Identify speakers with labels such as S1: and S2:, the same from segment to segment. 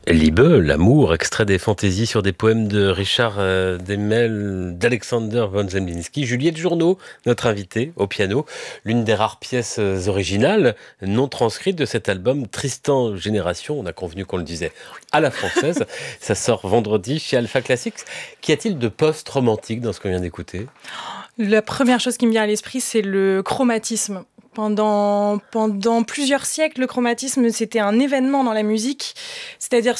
S1: Liebe, l'amour, extrait des fantaisies sur des poèmes de Richard Demel, d'Alexander von Zemlinsky. Juliette Journeau, notre invitée au piano, l'une des rares pièces originales non transcrites de cet album Tristan Génération. On a convenu qu'on le disait à la française. Ça sort vendredi chez Alpha Classics. Qu'y a-t-il de post-romantique dans ce qu'on vient d'écouter ?
S2: La première chose qui me vient à l'esprit, c'est le chromatisme. Pendant plusieurs siècles, le chromatisme, c'était un événement dans la musique, c'est-à-dire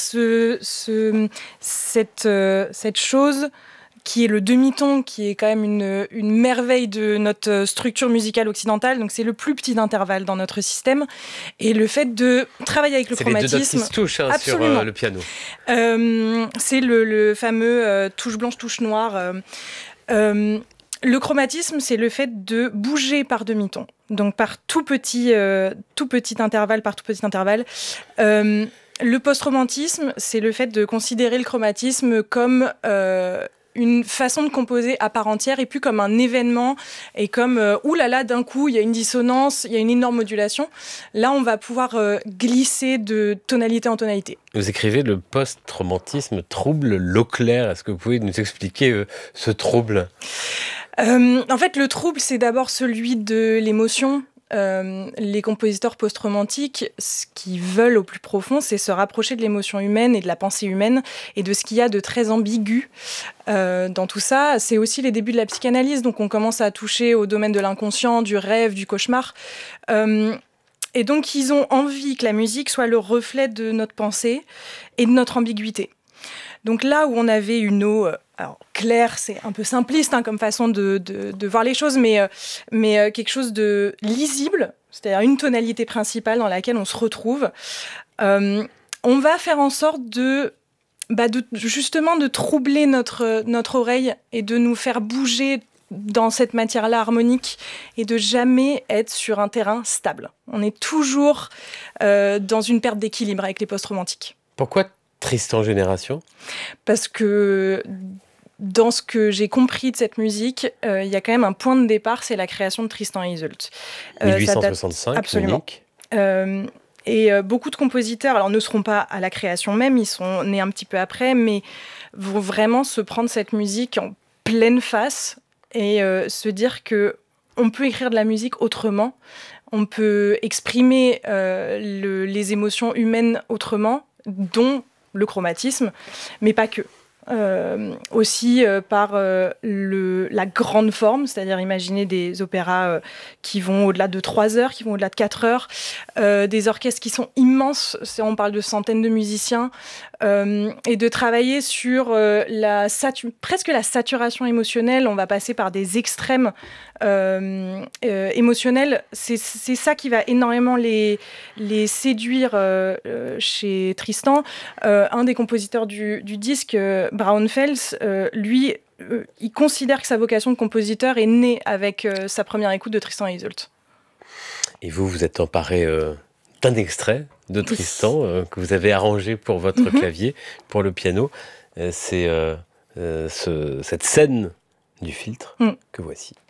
S2: cette chose qui est le demi-ton, qui est quand même une merveille de notre structure musicale occidentale. Donc, c'est le plus petit intervalle dans notre système. Et le fait de travailler avec le chromatisme...
S1: C'est les deux notes qui se touchent sur le piano.
S2: C'est le fameux touche blanche, touche noire. Le chromatisme, c'est le fait de bouger par demi-ton. Donc, par tout petit intervalle. Le post-romantisme, c'est le fait de considérer le chromatisme comme une façon de composer à part entière et plus comme un événement et comme oulala, d'un coup, il y a une dissonance, il y a une énorme modulation. Là, on va pouvoir glisser de tonalité en tonalité.
S1: Vous écrivez le post-romantisme trouble l'eau claire. Est-ce que vous pouvez nous expliquer ce trouble ?
S2: En fait, le trouble, c'est d'abord celui de l'émotion. Les compositeurs post-romantiques, ce qu'ils veulent au plus profond, c'est se rapprocher de l'émotion humaine et de la pensée humaine et de ce qu'il y a de très ambigu dans tout ça. C'est aussi les débuts de la psychanalyse, donc on commence à toucher au domaine de l'inconscient, du rêve, du cauchemar. Et donc, ils ont envie que la musique soit le reflet de notre pensée et de notre ambiguïté. Donc là où on avait une eau claire, c'est un peu simpliste comme façon de voir les choses, mais quelque chose de lisible, c'est-à-dire une tonalité principale dans laquelle on se retrouve. On va faire en sorte justement de troubler notre oreille et de nous faire bouger dans cette matière-là harmonique et de jamais être sur un terrain stable. On est toujours dans une perte d'équilibre avec les post-romantiques.
S1: Pourquoi Tristan Génération ?
S2: Parce que dans ce que j'ai compris de cette musique, il y a quand même un point de départ, c'est la création de Tristan et Iseult.
S1: 1865,
S2: absolument. Et beaucoup de compositeurs, alors ne seront pas à la création même, ils sont nés un petit peu après, mais vont vraiment se prendre cette musique en pleine face et se dire qu'on peut écrire de la musique autrement, on peut exprimer les émotions humaines autrement, dont le chromatisme, mais pas que. Aussi par la grande forme, c'est-à-dire imaginer des opéras qui vont au-delà de 3 heures, qui vont au-delà de 4 heures, des orchestres qui sont immenses, on parle de centaines de musiciens, et de travailler sur presque la saturation émotionnelle. On va passer par des extrêmes émotionnels. C'est ça qui va énormément les séduire chez Tristan. Un des compositeurs du disque, Braunfels, lui, il considère que sa vocation de compositeur est née avec sa première écoute de Tristan et Iseult.
S1: Et vous êtes emparé d'un extrait de Tristan que vous avez arrangé pour votre clavier, pour le piano. C'est cette scène du filtre que voici.